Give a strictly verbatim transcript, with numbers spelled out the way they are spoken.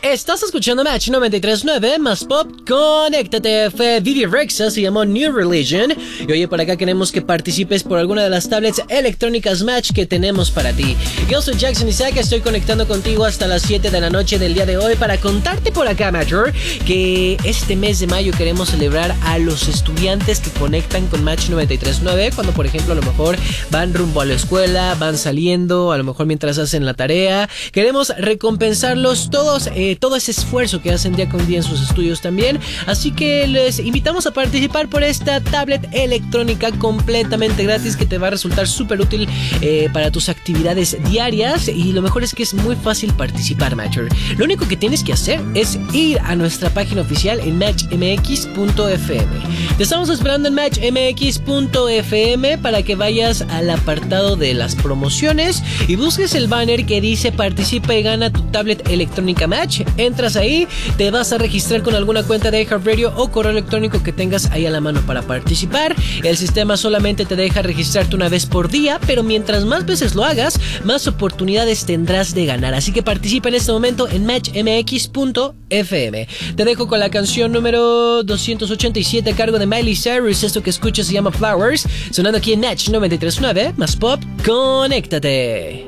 Estás escuchando Match noventa y tres punto nueve más Pop. Conéctate. Fue Vivi Rexa, se llamó New Religion. Y oye, por acá queremos que participes por alguna de las tablets electrónicas Match que tenemos para ti. Yo soy Jackson Isaac, estoy conectando contigo hasta las siete de la noche del día de hoy para contarte por acá, Matcher, que este mes de mayo queremos celebrar a los estudiantes que conectan con Match noventa y tres punto nueve. Cuando, por ejemplo, a lo mejor van rumbo a la escuela, van saliendo, a lo mejor mientras hacen la tarea. Queremos recompensarlos todos. Eh, todo ese esfuerzo que hacen día con día en sus estudios también, así que les invitamos a participar por esta tablet electrónica completamente gratis que te va a resultar súper útil eh, para tus actividades diarias, y lo mejor es que es muy fácil participar, Matcher. Lo único que tienes que hacer es ir a nuestra página oficial en match m x punto f m. Te estamos esperando en match m x punto f m para que vayas al apartado de las promociones y busques el banner que dice participa y gana tu tablet electrónica Match. Entras ahí, te vas a registrar con alguna cuenta de iHeartRadio o correo electrónico que tengas ahí a la mano para participar. El sistema solamente te deja registrarte una vez por día, pero mientras más veces lo hagas, más oportunidades tendrás de ganar. Así que participa en este momento en match m x punto f m. Te dejo con la canción número doscientos ochenta y siete a cargo de Miley Cyrus. Esto que escuchas se llama Flowers, sonando aquí en Match noventa y tres punto nueve más Pop. Conéctate.